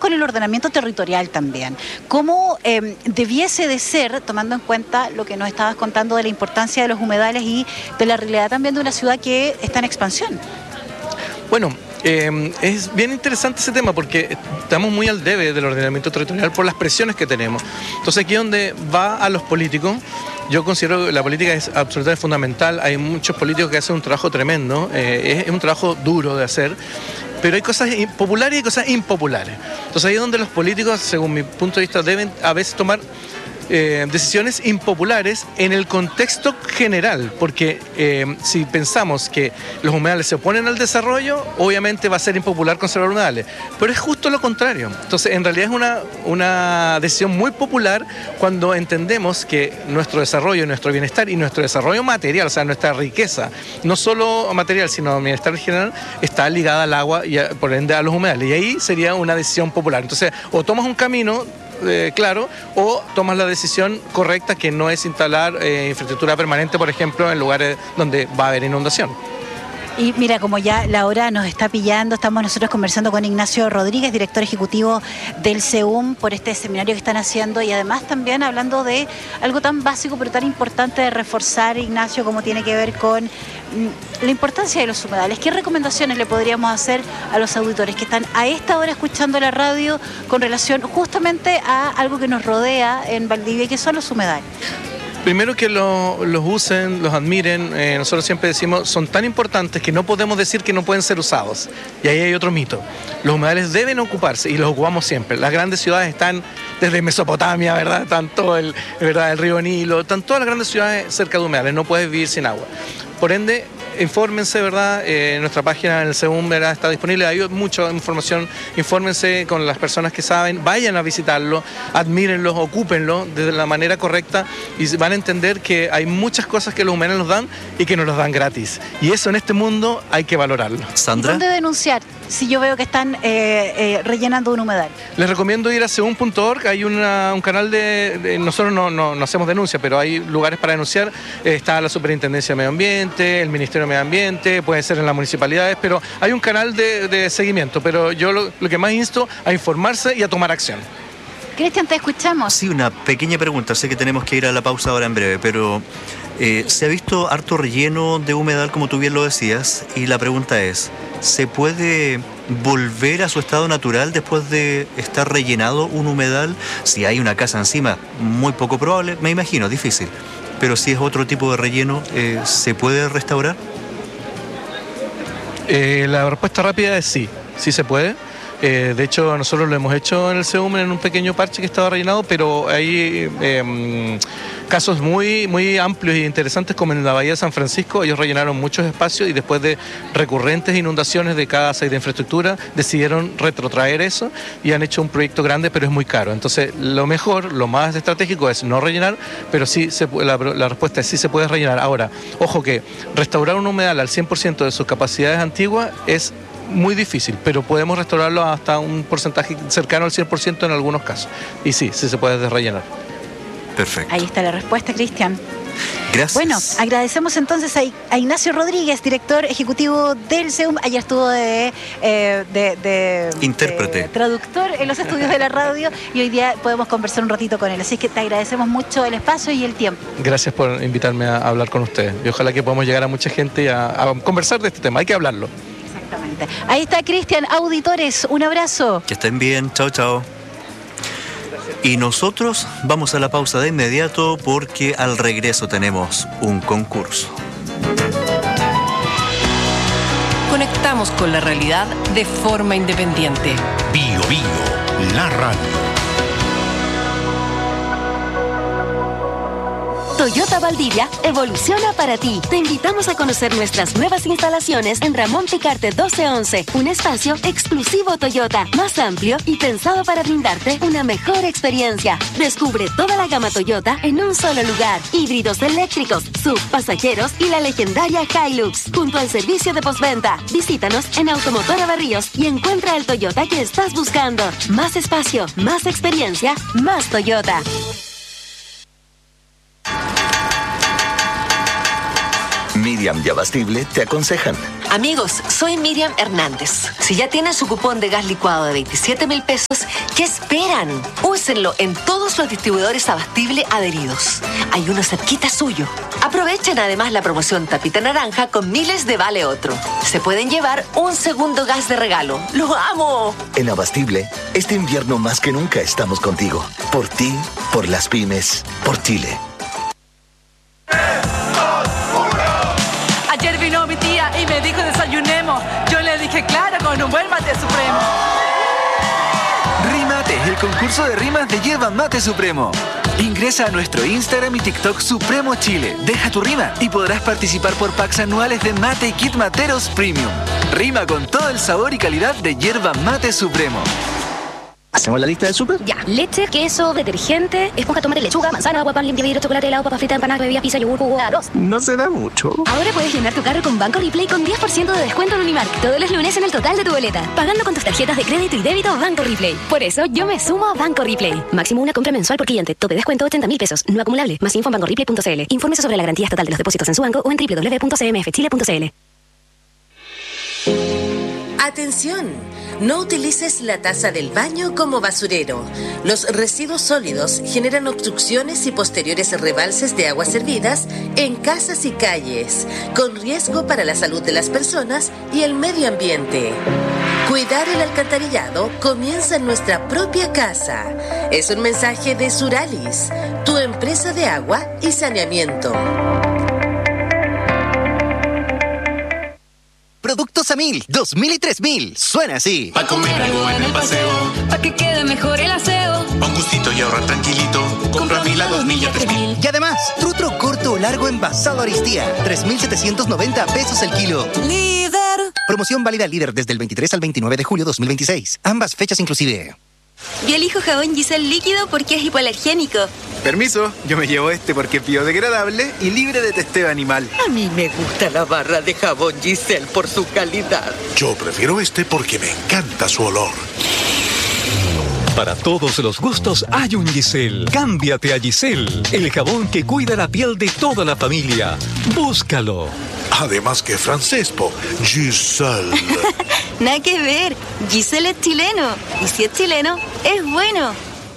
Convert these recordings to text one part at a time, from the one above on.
con el ordenamiento territorial también. ¿Cómo debiese de ser, tomando en cuenta lo que nos estabas contando de la importancia de los humedales y de la realidad también de una ciudad que está en expansión? Bueno, es bien interesante ese tema porque estamos muy al debe del ordenamiento territorial por las presiones que tenemos. Entonces aquí donde va a los políticos, yo considero que la política es absolutamente fundamental. Hay muchos políticos que hacen un trabajo tremendo, es un trabajo duro de hacer, pero hay cosas populares y cosas impopulares. Entonces ahí es donde los políticos, según mi punto de vista, deben a veces tomar decisiones impopulares en el contexto general, porque si pensamos que los humedales se oponen al desarrollo, obviamente va a ser impopular conservar humedales, pero es justo lo contrario. Entonces en realidad es una decisión muy popular cuando entendemos que nuestro desarrollo, nuestro bienestar y nuestro desarrollo material, o sea, nuestra riqueza, no solo material, sino bienestar general, está ligada al agua y por ende a los humedales, y ahí sería una decisión popular. Entonces, o tomas un camino claro, o tomas la decisión correcta, que no es instalar infraestructura permanente, por ejemplo, en lugares donde va a haber inundación. Y mira, como ya la hora nos está pillando, estamos nosotros conversando con Ignacio Rodríguez, director ejecutivo del SEUM, por este seminario que están haciendo, y además también hablando de algo tan básico pero tan importante de reforzar, Ignacio, como tiene que ver con la importancia de los humedales. ¿Qué recomendaciones le podríamos hacer a los auditores que están a esta hora escuchando la radio con relación justamente a algo que nos rodea en Valdivia, que son los humedales? Primero que los usen, los admiren. Nosotros siempre decimos, son tan importantes que no podemos decir que no pueden ser usados. Y ahí hay otro mito. Los humedales deben ocuparse y los ocupamos siempre. Las grandes ciudades están desde Mesopotamia, ¿verdad? Están todo el río Nilo, están todas las grandes ciudades cerca de humedales. No puedes vivir sin agua. Por ende, infórmense, ¿verdad? En nuestra página en el SEUM, ¿verdad?, está disponible, hay mucha información. Infórmense con las personas que saben, vayan a visitarlo, admírenlo, ocúpenlo de la manera correcta y van a entender que hay muchas cosas que los humedales nos dan y que nos los dan gratis. Y eso en este mundo hay que valorarlo. Sandra, ¿dónde denunciar si yo veo que están rellenando un humedal? Les recomiendo ir a seum.org, hay un canal nosotros no hacemos denuncia, pero hay lugares para denunciar. Está la Superintendencia de Medio Ambiente, el Ministerio de Medio Ambiente, puede ser en las municipalidades, pero hay un canal de seguimiento. Pero yo lo que más insto a informarse y a tomar acción. Cristian, te escuchamos. Sí, una pequeña pregunta. Sé que tenemos que ir a la pausa ahora en breve, pero se ha visto harto relleno de humedal, como tú bien lo decías, y la pregunta es, ¿se puede volver a su estado natural después de estar rellenado un humedal? Si hay una casa encima, muy poco probable, me imagino, difícil. Pero si es otro tipo de relleno, ¿se puede restaurar? La respuesta rápida es sí, sí se puede. De hecho, nosotros lo hemos hecho en el SEUM en un pequeño parche que estaba rellenado, pero hay casos muy amplios e interesantes, como en la Bahía de San Francisco. Ellos rellenaron muchos espacios y después de recurrentes inundaciones de casas y de infraestructura decidieron retrotraer eso y han hecho un proyecto grande, pero es muy caro. Entonces lo mejor, lo más estratégico es no rellenar, pero sí la respuesta es sí se puede rellenar. Ahora, ojo que restaurar un humedal al 100% de sus capacidades antiguas es muy difícil, pero podemos restaurarlo hasta un porcentaje cercano al 100% en algunos casos. Y sí se puede rellenar. Perfecto. Ahí está la respuesta, Cristian. Gracias. Bueno, agradecemos entonces a Ignacio Rodríguez, director ejecutivo del SEUM. Ayer estuvo de intérprete, de traductor en los estudios de la radio y hoy día podemos conversar un ratito con él. Así que te agradecemos mucho el espacio y el tiempo. Gracias por invitarme a hablar con ustedes. Y ojalá que podamos llegar a mucha gente y a conversar de este tema. Hay que hablarlo. Exactamente. Ahí está Cristian. Auditores, un abrazo. Que estén bien. Chao, chao. Y nosotros vamos a la pausa de inmediato porque al regreso tenemos un concurso. Conectamos con la realidad de forma independiente. Bio Bio, la radio. Toyota Valdivia evoluciona para ti. Te invitamos a conocer nuestras nuevas instalaciones en Ramón Picarte 1211, un espacio exclusivo Toyota, más amplio y pensado para brindarte una mejor experiencia. Descubre toda la gama Toyota en un solo lugar. Híbridos eléctricos, SUV, pasajeros y la legendaria Hilux, junto al servicio de postventa. Visítanos en Automotora Barríos y encuentra el Toyota que estás buscando. Más espacio, más experiencia, más Toyota. Miriam y Abastible te aconsejan. Amigos, soy Miriam Hernández. Si ya tienen su cupón de gas licuado de 27.000 pesos, ¿qué esperan? Úsenlo en todos los distribuidores abastible adheridos. Hay uno cerquita suyo. Aprovechen además la promoción Tapita Naranja con miles de vale otro. Se pueden llevar un segundo gas de regalo. ¡Lo amo! En Abastible, este invierno más que nunca estamos contigo. Por ti, por las pymes, por Chile. Ayer vino mi tía y me dijo desayunemos. Yo le dije claro, con un buen mate supremo. Rimate, el concurso de rimas de Yerba Mate Supremo. Ingresa a nuestro Instagram y TikTok Supremo Chile. Deja tu rima y podrás participar por packs anuales de mate y kit materos premium. Rima con todo el sabor y calidad de Yerba Mate Supremo. ¿Hacemos la lista del súper? Ya. Leche, queso, detergente, esponja, tomate, lechuga, manzana, agua, pan, limpia vidrio, chocolate, helado, papa frita, empanadas, bebidas, pizza, yogur, jugo, arroz. No se da mucho. Ahora puedes llenar tu carro con Banco Replay con 10% de descuento en Unimark todos los lunes en el total de tu boleta. Pagando con tus tarjetas de crédito y débito Banco Replay. Por eso yo me sumo a Banco Replay. Máximo una compra mensual por cliente. Tope descuento 80.000 pesos. No acumulable. Más info en bancoreplay.cl. Infórmese sobre la garantía estatal de los depósitos en su banco o en www.cmfchile.cl. Atención. No utilices la taza del baño como basurero. Los residuos sólidos generan obstrucciones y posteriores rebalses de aguas servidas en casas y calles, con riesgo para la salud de las personas y el medio ambiente. Cuidar el alcantarillado comienza en nuestra propia casa. Es un mensaje de Suralis, tu empresa de agua y saneamiento. Productos a 1000, 2000 y 3000. Suena así. Pa' comer algo en el paseo. Pa' que quede mejor el aseo. Pa' un gustito y ahorrar tranquilito. Compra 1000 a 2000 y a 3000. Y además, trutro corto o largo envasado Aristía. 3,790 pesos el kilo. Líder. Promoción válida líder desde el 23 al 29 de julio 2026. Ambas fechas inclusive. Yo elijo jabón Giselle líquido porque es hipoalergénico. Permiso, yo me llevo este porque es biodegradable y libre de testeo animal. A mí me gusta la barra de jabón Giselle por su calidad. Yo prefiero este porque me encanta su olor. Para todos los gustos hay un Giselle. Cámbiate a Giselle, el jabón que cuida la piel de toda la familia. Búscalo. Además que francés, Giselle. Nada que ver. Giselle es chileno. Y si es chileno, es bueno.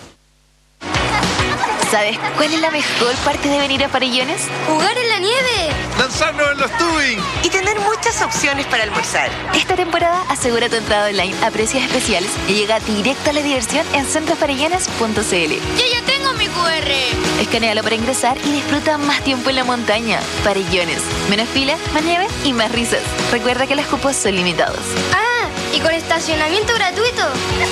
¿Sabes cuál es la mejor parte de venir a Farellones? ¡Jugar en la nieve! ¡Lanzarnos en los tubing! Y tener muchas opciones para almorzar. Esta temporada asegura tu entrada online a precios especiales y llega directo a la diversión en centrofarellones.cl. ¡Yo ya tengo mi QR! Escanéalo para ingresar y disfruta más tiempo en la montaña. Farellones. Menos fila, más nieve y más risas. Recuerda que los cupos son limitados. ¡Ah! ¿Y con estacionamiento gratuito?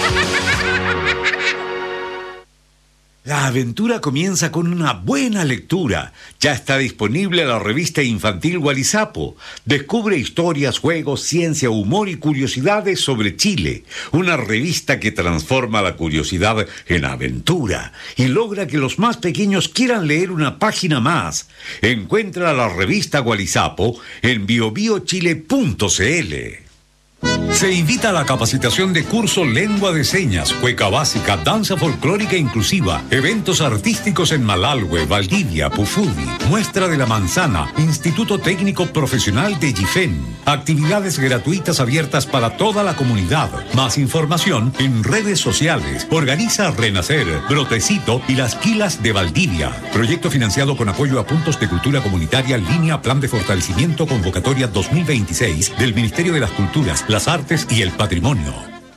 La aventura comienza con una buena lectura. Ya está disponible la revista infantil Gualizapo. Descubre historias, juegos, ciencia, humor y curiosidades sobre Chile. Una revista que transforma la curiosidad en aventura y logra que los más pequeños quieran leer una página más. Encuentra la revista Gualizapo en biobiochile.cl. Se invita a la capacitación de curso Lengua de Señas, Cueca Básica, Danza Folclórica Inclusiva, eventos artísticos en Malalhue, Valdivia, Pufudi, Muestra de la Manzana, Instituto Técnico Profesional de Gifén. Actividades gratuitas abiertas para toda la comunidad. Más información en redes sociales. Organiza Renacer, Brotecito y Las Quilas de Valdivia. Proyecto financiado con apoyo a Puntos de Cultura Comunitaria, Línea Plan de Fortalecimiento Convocatoria 2026 del Ministerio de las Culturas, las Artes y el Patrimonio.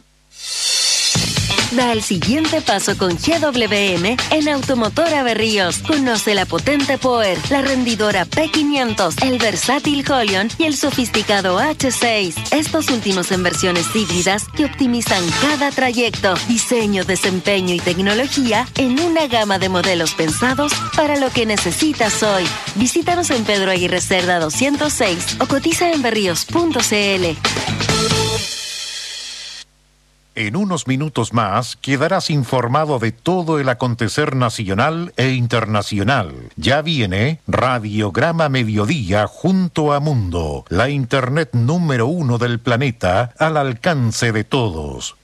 Da el siguiente paso con GWM en Automotora Berríos. Conoce la potente Power, la rendidora P500, el versátil Holion y el sofisticado H6. Estos últimos en versiones híbridas que optimizan cada trayecto, diseño, desempeño y tecnología en una gama de modelos pensados para lo que necesitas hoy. Visítanos en Pedro Aguirre Cerda 206 o cotiza en berríos.cl. En unos minutos más quedarás informado de todo el acontecer nacional e internacional. Ya viene Radiograma Mediodía junto a Mundo, la internet número 1 del planeta al alcance de todos.